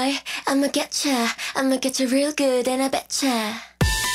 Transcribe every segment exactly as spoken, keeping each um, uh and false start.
I'ma getcha, I'ma getcha real good and I betcha.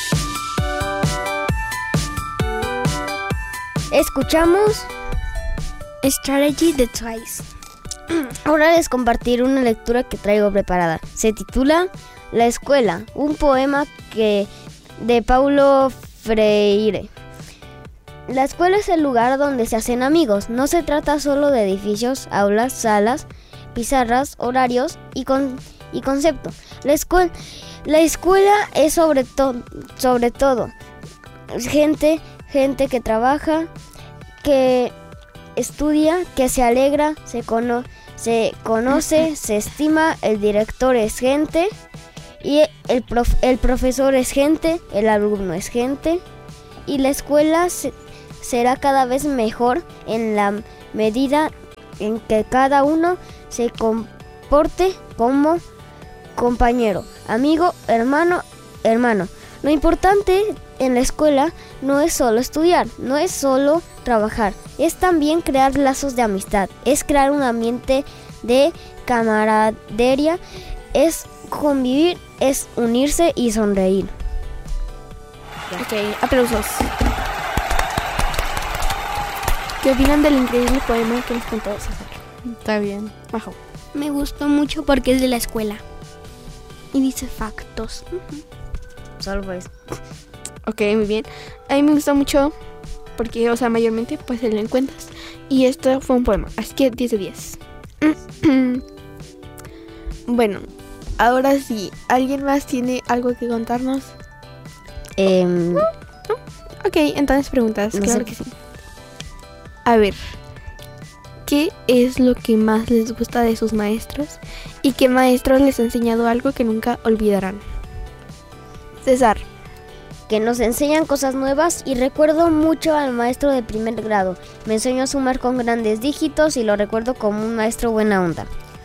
Escuchamos Strategy de Twice. Ahora les compartiré una lectura que traigo preparada. Se titula La Escuela, un poema que de Paulo Freire. La escuela es el lugar donde se hacen amigos. No se trata solo de edificios, aulas, salas, pizarras, horarios y, con, y concepto. La escuela, la escuela es sobre, to, sobre todo gente, gente que trabaja, que estudia, que se alegra, se, cono, se conoce, se estima. El director es gente y el, prof, el profesor es gente, el alumno es gente. Y la escuela se, será cada vez mejor en la medida en que cada uno se comporte como compañero, amigo, hermano, hermano. Lo importante en la escuela no es solo estudiar, no es solo trabajar, es también crear lazos de amistad, es crear un ambiente de camaradería, es convivir, es unirse y sonreír. Ok, aplausos. ¿Qué opinan del increíble poema que nos contó César? Está bien. Bajo. Me gustó mucho porque es de la escuela. Y dice factos. Uh-huh. Solo por eso. Ok, muy bien. A mí me gustó mucho porque, o sea, mayormente pues se lo encuentras. Y esto fue un poema, así que diez de diez. Bueno, ahora sí, ¿alguien más tiene algo que contarnos? Eh, ¿No? Ok, entonces preguntas, no claro sé. que sí. A ver, ¿qué es lo que más les gusta de sus maestros? ¿Y qué maestro les ha enseñado algo que nunca olvidarán? César. Que nos enseñan cosas nuevas y recuerdo mucho al maestro de primer grado. Me enseñó a sumar con grandes dígitos y lo recuerdo como un maestro buena onda.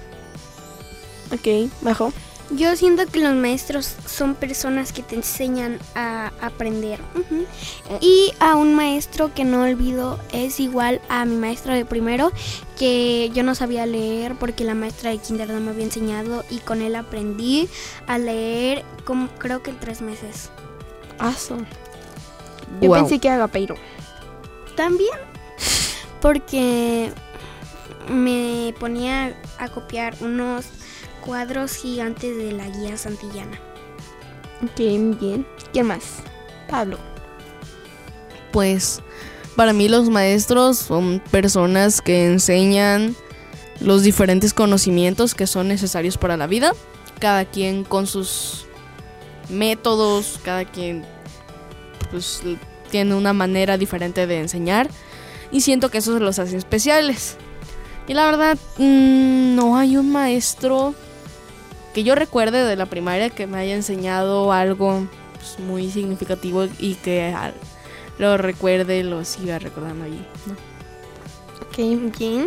Ok, bajo. Yo siento que los maestros son personas que te enseñan a aprender. Uh-huh. Y a un maestro que no olvido es igual a mi maestro de primero, que yo no sabía leer porque la maestra de kinder no me había enseñado y con él aprendí a leer como, creo que en tres meses. Aso. Yo Wow. pensé que era Gapeiro. También porque me ponía a copiar unos cuadros gigantes de la guía Santillana. Ok, muy bien. ¿Quién más? Pablo. Pues para mí los maestros son personas que enseñan los diferentes conocimientos que son necesarios para la vida. Cada quien con sus métodos, cada quien pues tiene una manera diferente de enseñar y siento que eso los hace especiales. Y la verdad, mmm, no hay un maestro que yo recuerde de la primaria que me haya enseñado algo pues, muy significativo y que a, lo recuerde y lo siga recordando allí, ¿no? Ok, bien.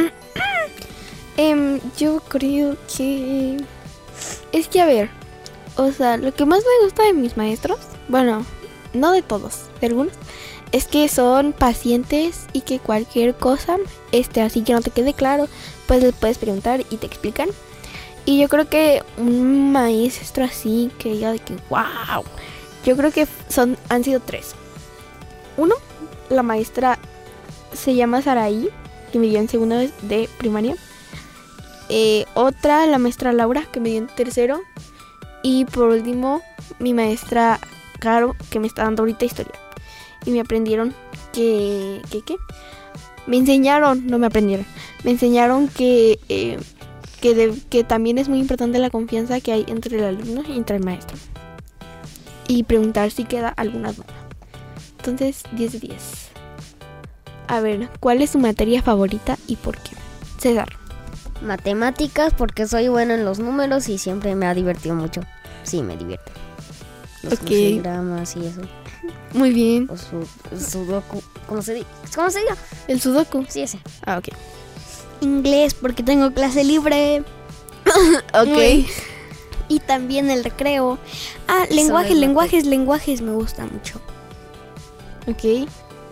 um, yo creo que... Es que a ver, o sea, lo que más me gusta de mis maestros, bueno, no de todos, de algunos, es que son pacientes y que cualquier cosa, este, así que no te quede claro, pues les puedes preguntar y te explican. Y yo creo que un maestro así que diga de que wow, yo creo que son han sido tres. Uno, la maestra se llama Saraí, que me dio en segundo de primaria. Eh, otra, la maestra Laura, que me dio en tercero. Y por último, mi maestra Caro, que me está dando ahorita historia. Y me aprendieron que... ¿Qué qué? Me enseñaron, no me aprendieron. Me enseñaron que... Eh, que, de, que también es muy importante la confianza que hay entre el alumno y entre el maestro. Y preguntar si queda alguna duda. Entonces, diez de diez. A ver, ¿cuál es su materia favorita y por qué? César. Matemáticas, porque soy bueno en los números y siempre me ha divertido mucho. Sí, me divierte. Los Ok. crucigramas y eso. Muy bien. O su, sudoku. ¿Cómo se dice? ¿Cómo se diga? ¿El sudoku? Sí, ese. Ah, ok. Inglés porque tengo clase libre. Ok. Muy. Y también el recreo. Ah, Eso lenguajes, es lo lenguajes, lenguajes me gusta mucho. Ok.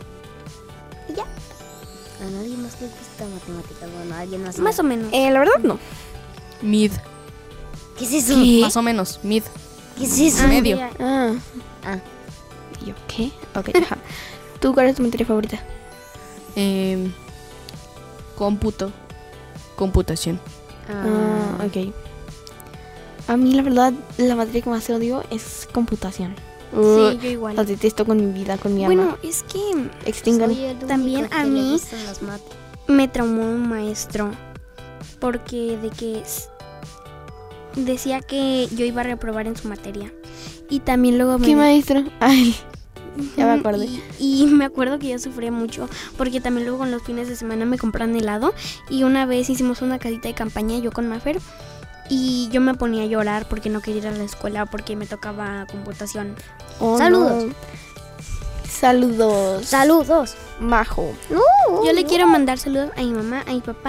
¿A nadie más le gusta matemáticas? Bueno, a alguien más. Más o menos. Eh, la verdad no. Mid. ¿Qué es eso? ¿Qué? Más o menos, mid. ¿Qué es eso? Medio. ya. Ah. Ah. ¿Y yo qué? Ok, ajá. ¿Tú cuál es tu materia favorita? Eh, cómputo. Computación. Ah, ok. A mí la verdad, la materia que más odio es computación. Sí, yo igual. La detesto con mi vida, con mi Bueno, alma. es que Extingan. Soy el También único a que le mí- gustan las mates. me traumó un maestro porque de que s- decía que yo iba a reprobar en su materia. Y también luego me ¿Qué maestro? Ay, ya me Ujú, acordé. Y, y me acuerdo que yo sufría mucho porque también luego en los fines de semana me compraron helado y una vez hicimos una casita de campaña yo con Mafer y yo me ponía a llorar porque no quería ir a la escuela porque me tocaba computación. Oh, Saludos. no. Saludos. Saludos. Majo. Yo le quiero mandar saludos a mi mamá, a mi papá,